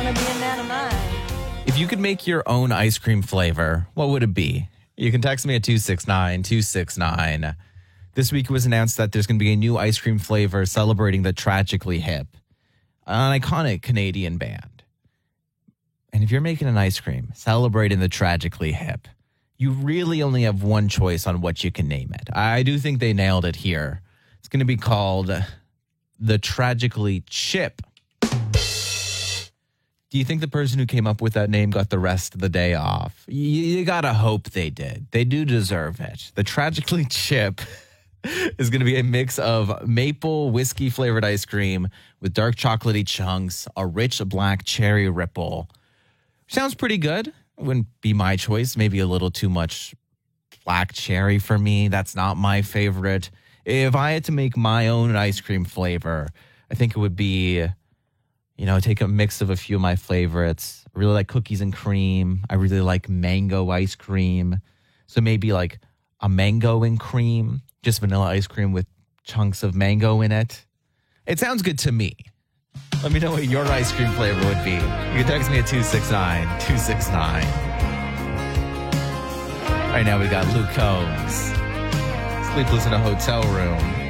to be a man of mine. If you could make your own ice cream flavor, what would it be? You can text me at 269-269. This week it was announced that there's going to be a new ice cream flavor celebrating the Tragically Hip, an iconic Canadian band. And if you're making an ice cream celebrating the Tragically Hip, you really only have one choice on what you can name it. I do think they nailed it here. It's going to be called the Tragically Chip. Do you think the person who came up with that name got the rest of the day off? You gotta hope they did. They do deserve it. The Tragically Chip is going to be a mix of maple whiskey flavored ice cream with dark chocolatey chunks, a rich black cherry ripple. Sounds pretty good. Wouldn't be my choice. Maybe a little too much black cherry for me. That's not my favorite. If I had to make my own ice cream flavor, I think it would be, take a mix of a few of my favorites. I really like cookies and cream. I really like mango ice cream. So maybe like a mango and cream, just vanilla ice cream with chunks of mango in it. It sounds good to me. Let me know what your ice cream flavor would be. You can text me at 269-269. Right now we got Luke Combs. Sleepless in a Hotel Room.